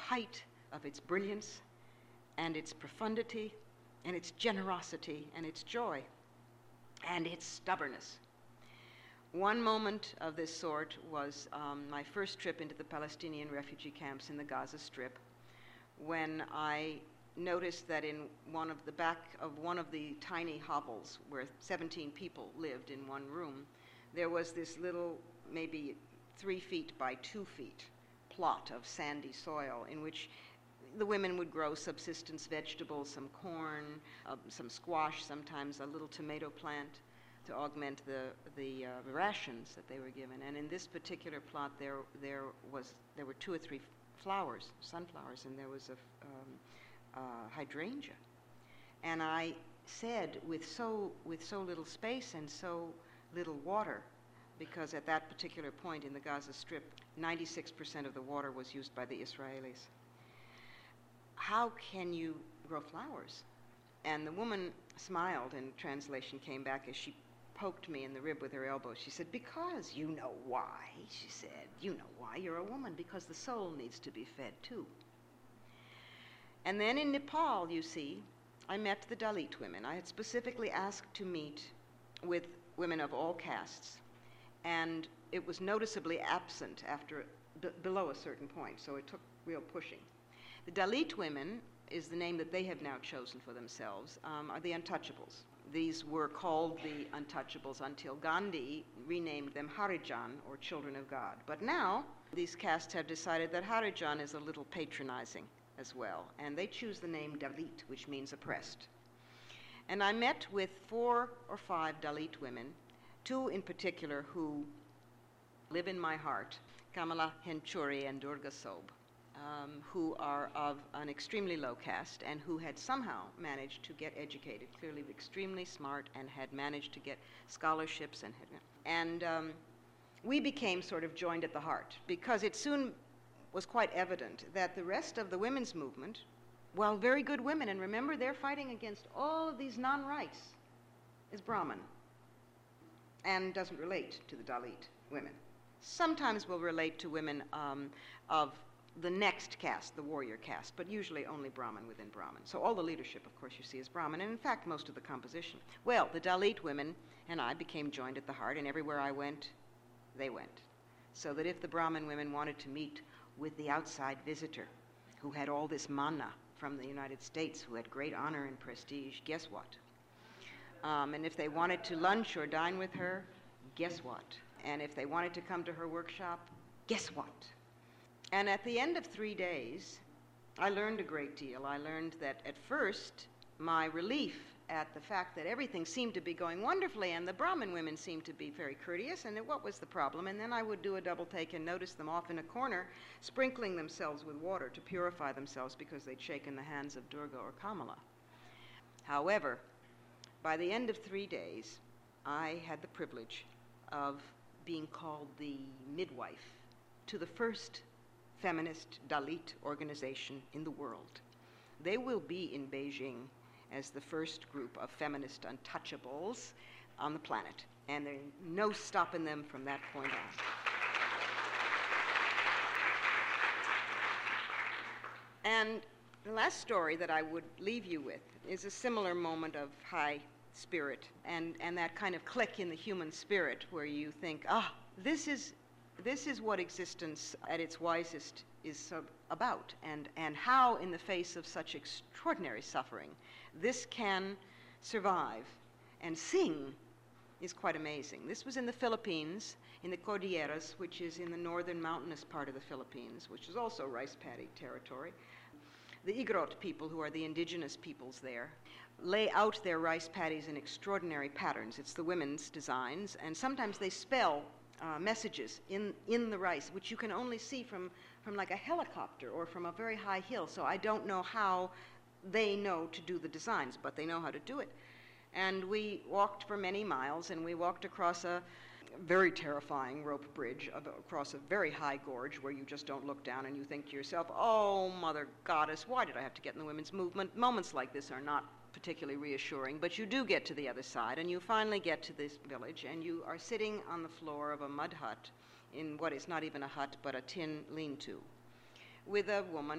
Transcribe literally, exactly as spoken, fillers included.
height of its brilliance and its profundity and its generosity and its joy and its stubbornness. One moment of this sort was um, my first trip into the Palestinian refugee camps in the Gaza Strip, when I noticed that in one of the back of one of the tiny hovels where seventeen people lived in one room, there was this little, maybe three feet by two feet plot of sandy soil in which the women would grow subsistence vegetables, some corn, uh, some squash, sometimes a little tomato plant to augment the the uh, rations that they were given. And in this particular plot, there there was there were two or three flowers, sunflowers, and there was a um, uh, hydrangea. And I said, with so with so little space and so little water, because at that particular point in the Gaza Strip, ninety-six percent of the water was used by the Israelis, how can you grow flowers? And the woman smiled, and translation came back as she poked me in the rib with her elbow. She said, because you know why, she said. You know why. You're a woman, because the soul needs to be fed too. And then in Nepal, you see, I met the Dalit women. I had specifically asked to meet with women of all castes, and it was noticeably absent after b- below a certain point, so it took real pushing. The Dalit women is the name that they have now chosen for themselves, um, are the untouchables. These were called the untouchables until Gandhi renamed them Harijan, or children of God. But now, these castes have decided that Harijan is a little patronizing as well, and they choose the name Dalit, which means oppressed. And I met with four or five Dalit women, two in particular who live in my heart, Kamala Henchuri and Durga Sob. Um, who are of an extremely low caste and who had somehow managed to get educated, clearly extremely smart, and had managed to get scholarships. And, had, and um, we became sort of joined at the heart, because it soon was quite evident that the rest of the women's movement, while very good women, and remember they're fighting against all of these non-rights, is Brahmin and doesn't relate to the Dalit women. Sometimes will relate to women um, of the next caste, the warrior caste, but usually only Brahmin within Brahmin. So all the leadership, of course, you see is Brahmin, and in fact, most of the composition. Well, the Dalit women and I became joined at the heart, and everywhere I went, they went. So that if the Brahmin women wanted to meet with the outside visitor, who had all this manna from the United States, who had great honor and prestige, guess what? Um, and if they wanted to lunch or dine with her, guess what? And if they wanted to come to her workshop, guess what? And at the end of three days, I learned a great deal. I learned that at first, my relief at the fact that everything seemed to be going wonderfully and the Brahmin women seemed to be very courteous, and that what was the problem? And then I would do a double take and notice them off in a corner, sprinkling themselves with water to purify themselves because they'd shaken the hands of Durga or Kamala. However, by the end of three days, I had the privilege of being called the midwife to the first feminist Dalit organization in the world. They will be in Beijing as the first group of feminist untouchables on the planet, and there's no stopping them from that point on. And the last story that I would leave you with is a similar moment of high spirit and, and that kind of click in the human spirit where you think, ah, this is This is what existence at its wisest is about, and, and how, in the face of such extraordinary suffering, this can survive and sing is quite amazing. This was in the Philippines, in the Cordilleras, which is in the northern mountainous part of the Philippines, which is also rice paddy territory. The Igorot people, who are the indigenous peoples there, lay out their rice paddies in extraordinary patterns. It's the women's designs, and sometimes they spell Uh, messages in, in the rice, which you can only see from, from like a helicopter or from a very high hill. So I don't know how they know to do the designs, but they know how to do it. And we walked for many miles, and we walked across a very terrifying rope bridge of, across a very high gorge where you just don't look down and you think to yourself, oh, Mother Goddess, why did I have to get in the women's movement? Moments like this are not particularly reassuring, but you do get to the other side, and you finally get to this village, and you are sitting on the floor of a mud hut in what is not even a hut, but a tin lean-to, with a woman